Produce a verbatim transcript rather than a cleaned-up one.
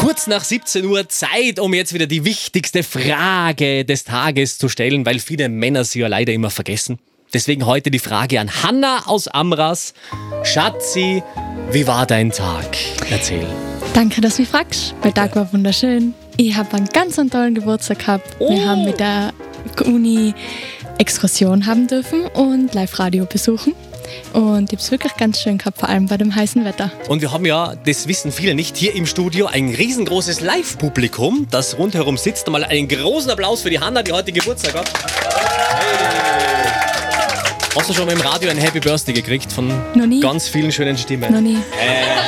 Kurz nach siebzehn Uhr, Zeit, um jetzt wieder die wichtigste Frage des Tages zu stellen, weil viele Männer sie ja leider immer vergessen. Deswegen heute die Frage an Hanna aus Amras. Schatzi, wie war dein Tag? Erzähl. Danke, dass du mich fragst. Mein Tag war wunderschön. Ich habe einen ganz tollen Geburtstag gehabt. Oh. Wir haben mit der Uni Exkursion haben dürfen und Live-Radio besuchen. Und ich habe es wirklich ganz schön gehabt, vor allem bei dem heißen Wetter. Und wir haben ja, das wissen viele nicht, hier im Studio ein riesengroßes Live-Publikum, das rundherum sitzt. Mal einen großen Applaus für die Hanna, die heute Geburtstag hat. Hey. Hast du schon mal im Radio ein Happy Birthday gekriegt von Noch nie. ganz vielen schönen Stimmen? Noch nie. Äh.